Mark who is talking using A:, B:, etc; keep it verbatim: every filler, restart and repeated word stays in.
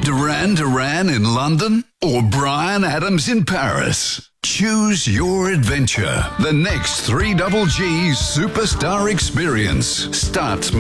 A: Duran Duran in London or Bryan Adams in Paris? Choose your adventure. The next three G G Superstar Experience starts